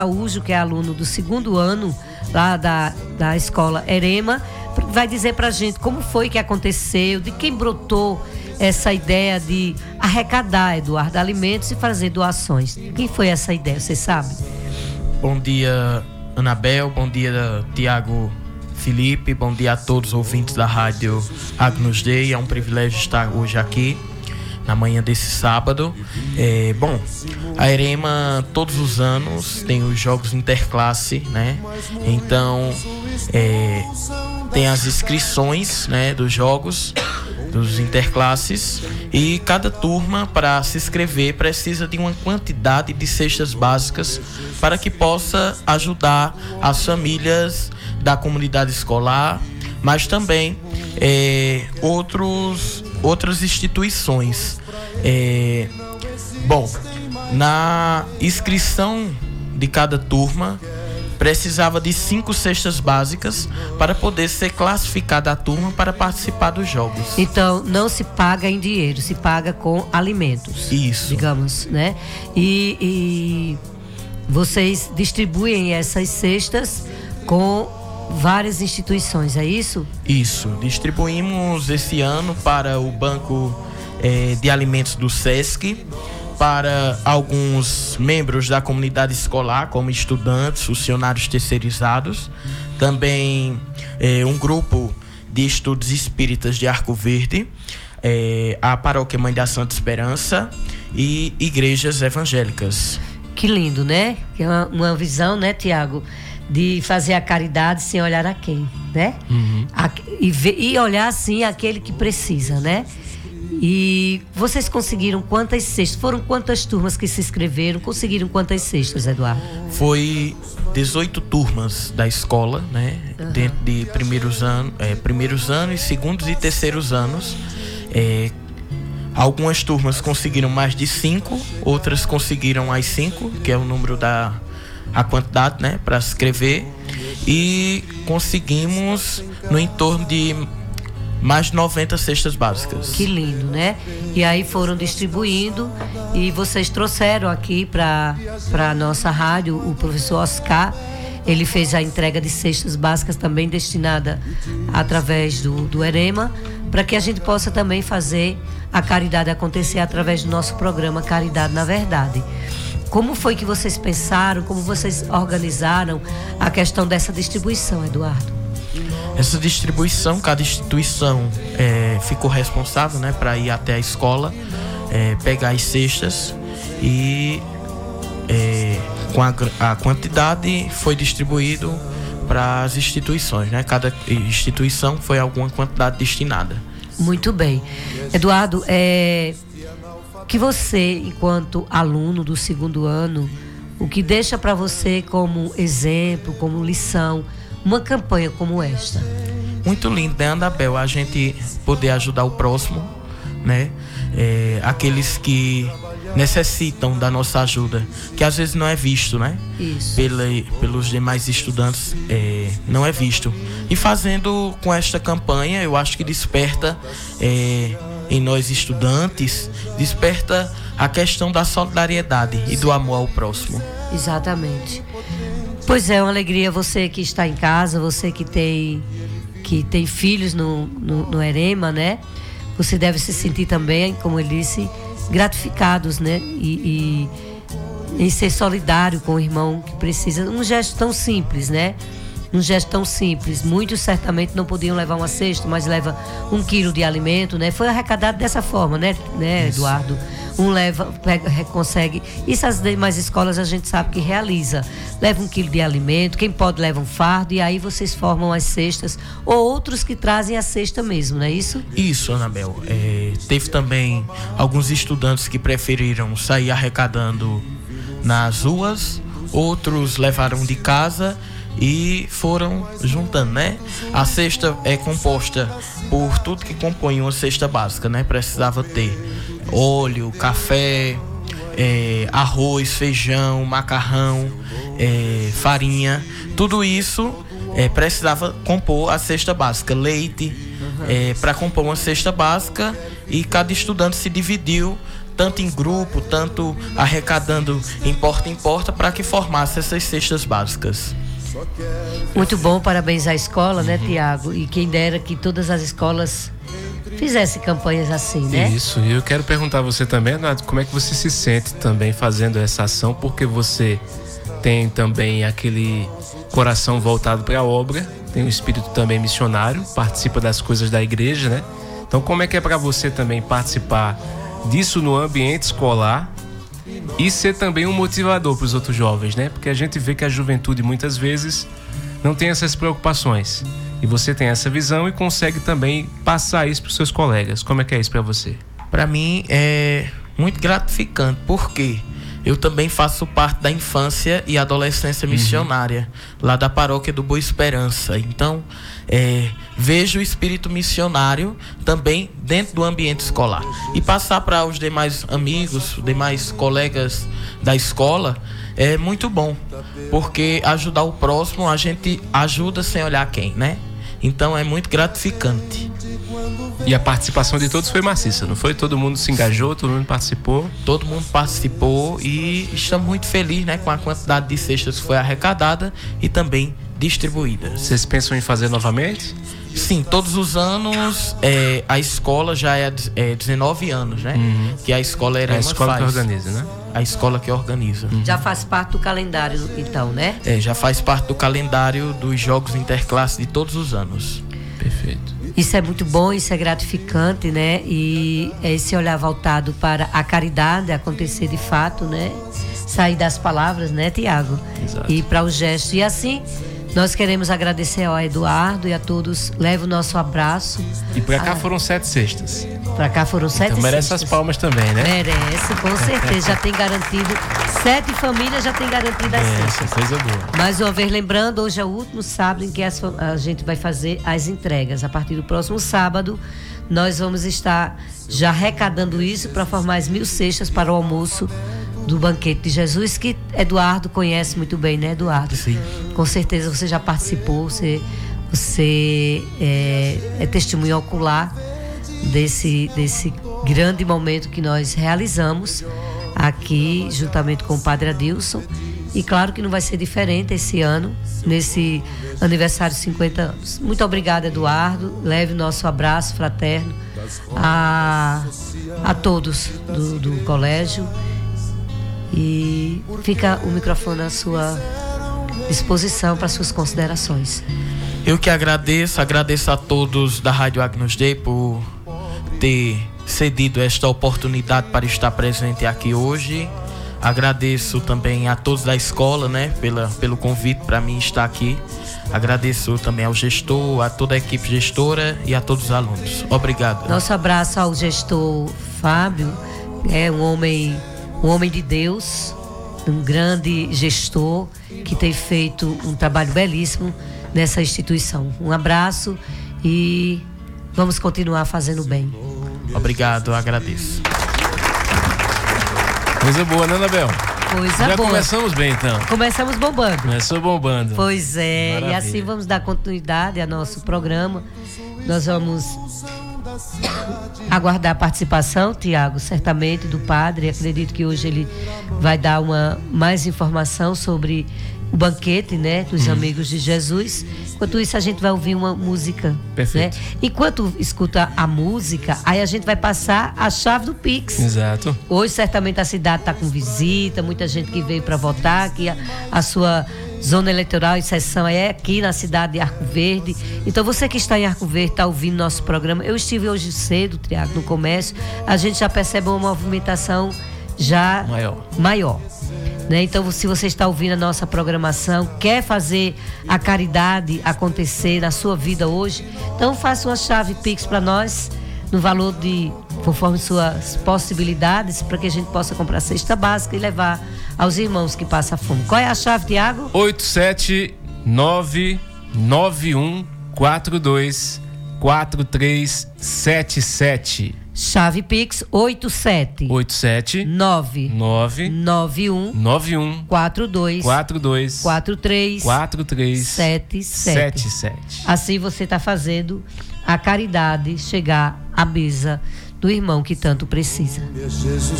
Araújo, que é aluno do 2º ano lá da escola Erema, vai dizer pra gente como foi que aconteceu, de quem brotou essa ideia de arrecadar, Eduardo, alimentos e fazer doações. Quem foi essa ideia, você sabe? Bom dia, Anabel, bom dia, Tiago, Felipe, bom dia a todos os ouvintes da rádio Agnus Dei. É um privilégio estar hoje aqui na manhã desse sábado. Bom, a Erema todos os anos tem os jogos interclasse, né? Então tem as inscrições, né, dos jogos dos interclasses, e cada turma, para se inscrever, precisa de uma quantidade de cestas básicas para que possa ajudar as famílias da comunidade escolar, mas também outras instituições. Bom, na inscrição de cada turma precisava de 5 cestas básicas para poder ser classificada a turma para participar dos jogos. Então, não se paga em dinheiro, se paga com alimentos. Isso. Digamos, né? E vocês distribuem essas cestas com várias instituições, é isso? Isso. Distribuímos esse ano para o Banco de Alimentos do SESC, para alguns membros da comunidade escolar, como estudantes, funcionários terceirizados, também um grupo de estudos espíritas de Arco Verde, a Paróquia Mãe da Santa Esperança e igrejas evangélicas. Que lindo, né? Que é uma visão, né, Tiago, de fazer a caridade sem olhar a quem, né? Uhum. E olhar, assim, aquele que precisa, né? E vocês conseguiram quantas cestas? Foram quantas turmas que se inscreveram? Conseguiram quantas cestas, Eduardo? Foi 18 turmas da escola, né? Uhum. Dentro de primeiros anos, segundos e terceiros anos. Algumas turmas conseguiram mais de 5, outras conseguiram as 5, que é o número a quantidade, né, para se inscrever. E conseguimos no entorno de mais de 90 cestas básicas. Que lindo, né? E aí foram distribuindo, e vocês trouxeram aqui para a nossa rádio o professor Oscar. Ele fez a entrega de cestas básicas também destinada através do Erema, para que a gente possa também fazer a caridade acontecer através do nosso programa Caridade na Verdade. Como foi que vocês pensaram, como vocês organizaram a questão dessa distribuição, Eduardo? Essa distribuição, cada instituição ficou responsável, né, para ir até a escola, pegar as cestas, e com a quantidade foi distribuído para as instituições, né? Cada instituição foi alguma quantidade destinada. Muito bem. Eduardo, que você, enquanto aluno do 2º ano, o que deixa para você como exemplo, como lição, uma campanha como esta? Muito lindo, né, Anabel? A gente poder ajudar o próximo, né? Aqueles que necessitam da nossa ajuda, que às vezes não é visto, né? Isso. Pelos demais estudantes, não é visto. E fazendo com esta campanha, eu acho que desperta em nós estudantes, desperta a questão da solidariedade e do amor ao próximo. Exatamente. Pois é, uma alegria você que está em casa, você que tem filhos no Erema, né? Você deve se sentir também, como ele disse, gratificados, né? E em ser solidário com o irmão que precisa. Um gesto tão simples, né? Um gesto tão simples. Muitos certamente não podiam levar uma cesta, mas leva 1 quilo de alimento, né? Foi arrecadado dessa forma, né, Eduardo? Consegue. Isso as demais escolas a gente sabe que realiza. Leva 1 quilo de alimento, quem pode leva um fardo, e aí vocês formam as cestas, ou outros que trazem a cesta mesmo, não é isso? Isso, Anabel. Teve também alguns estudantes que preferiram sair arrecadando nas ruas, outros levaram de casa e foram juntando, né? A cesta é composta por tudo que compõe uma cesta básica, né? Precisava ter óleo, café, arroz, feijão, macarrão, farinha. Tudo isso precisava compor a cesta básica. Leite, para compor uma cesta básica, e cada estudante se dividiu tanto em grupo, tanto arrecadando em porta, para que formasse essas cestas básicas. Muito bom, parabéns à escola, né, Tiago? E quem dera que todas as escolas fizessem campanhas assim, né? Isso, e eu quero perguntar a você também, Renato, como é que você se sente também fazendo essa ação, porque você tem também aquele coração voltado para a obra, tem um espírito também missionário, participa das coisas da igreja, né? Então como é que é para você também participar disso no ambiente escolar e ser também um motivador para os outros jovens, né? Porque a gente vê que a juventude muitas vezes não tem essas preocupações. E você tem essa visão e consegue também passar isso para os seus colegas. Como é que é isso para você? Para mim é muito gratificante, porque eu também faço parte da infância e adolescência missionária, lá da paróquia do Boa Esperança. Então, vejo o espírito missionário também dentro do ambiente escolar. E passar para os demais amigos, os demais colegas da escola, é muito bom. Porque ajudar o próximo, a gente ajuda sem olhar quem, né? Então é muito gratificante. E a participação de todos foi maciça, não foi? Todo mundo se engajou, todo mundo participou? Todo mundo participou e estamos muito felizes, né, com a quantidade de cestas que foi arrecadada e também distribuída. Vocês pensam em fazer novamente? Sim, todos os anos a escola já é 19 anos, né? Que a escola Erema faz. A escola que organiza, né? A escola que organiza. Já faz parte do calendário, então, né? Já faz parte do calendário dos jogos interclasse de todos os anos. Perfeito. Isso é muito bom, isso é gratificante, né? E é esse olhar voltado para a caridade acontecer de fato, né? Sair das palavras, né, Tiago? Exato. E para o gesto. E assim, nós queremos agradecer ao Eduardo e a todos. Leva o nosso abraço. E para cá foram 7 cestas. Para cá foram 7 então merece cestas. as palmas também, né? Merece, com certeza. Já tem garantido. 7 famílias já tem garantido as cestas. Coisa boa. Mais uma vez, lembrando, hoje é o último sábado em que a gente vai fazer as entregas. A partir do próximo sábado, nós vamos estar já arrecadando isso para formar as 1.000 cestas para o almoço do Banquete de Jesus, que Eduardo conhece muito bem, né, Eduardo? Sim. Com certeza você já participou, você é testemunho ocular desse grande momento que nós realizamos aqui, juntamente com o Padre Adilson. E claro que não vai ser diferente esse ano, nesse aniversário de 50 anos. Muito obrigada, Eduardo. Leve nosso abraço fraterno a todos do colégio. E fica o microfone à sua disposição para suas considerações. Eu que agradeço a todos da Rádio Agnus Dei por ter cedido esta oportunidade para estar presente aqui hoje. Agradeço também a todos da escola, né, pelo convite para mim estar aqui. Agradeço também ao gestor, a toda a equipe gestora e a todos os alunos. Obrigado. Nosso abraço ao gestor Fábio, um homem de Deus, um grande gestor que tem feito um trabalho belíssimo nessa instituição. Um abraço e vamos continuar fazendo bem. Obrigado, agradeço. Coisa boa, né, Anabel? Coisa Já boa. Começamos bem, então. Começamos bombando. Começou bombando. Pois é. Maravilha. E assim vamos dar continuidade ao nosso programa. Nós vamos aguardar a participação, Tiago, certamente, do padre. Acredito que hoje ele vai dar mais informação sobre o banquete, né, dos amigos de Jesus. Enquanto isso, a gente vai ouvir uma música. Perfeito. Né? Enquanto escuta a música, aí a gente vai passar a chave do Pix. Exato. Hoje, certamente, a cidade está com visita, muita gente que veio para votar, que a sua zona eleitoral e sessão é aqui na cidade de Arco Verde. Então, você que está em Arco Verde, está ouvindo nosso programa. Eu estive hoje cedo, Tiago, no comércio. A gente já percebe uma movimentação já maior. Né? Então, se você está ouvindo a nossa programação, quer fazer a caridade acontecer na sua vida hoje, então faça uma chave Pix para nós, no valor conforme suas possibilidades, para que a gente possa comprar a cesta básica e levar aos irmãos que passam fome. Qual é a chave, Tiago? 87991424377. Chave Pix 87-991-42-4377. Assim você está fazendo a caridade chegar à mesa do irmão que tanto precisa. Jesus